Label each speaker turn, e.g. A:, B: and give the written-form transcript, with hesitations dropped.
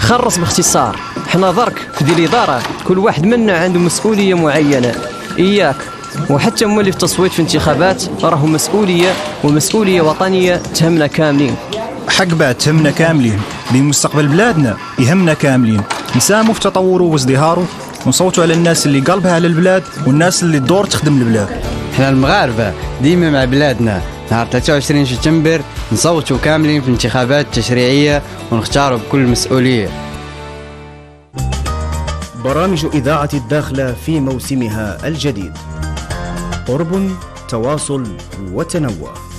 A: خرص باختصار، حنا درك في ديال الإدارة كل واحد منا عنده مسؤولية معينة، إياك وحتى هما اللي في التصويت في الانتخابات راهم مسؤولية، ومسؤولية وطنية تهمنا كاملين.
B: حق بعد تهمنا كاملين، لأن مستقبل بلادنا يهمنا كاملين. نساهموا في تطوره وازدهاره، ونصوتوا على الناس اللي قلبها على البلاد والناس اللي الدور تخدم البلاد.
C: احنا المغاربة ديما مع بلادنا. نهار 23 سبتمبر نصوتوا كاملين في الانتخابات التشريعية ونختاروا بكل مسؤولية.
D: برامج إذاعة الداخلة في موسمها الجديد، قرب، تواصل وتنوع.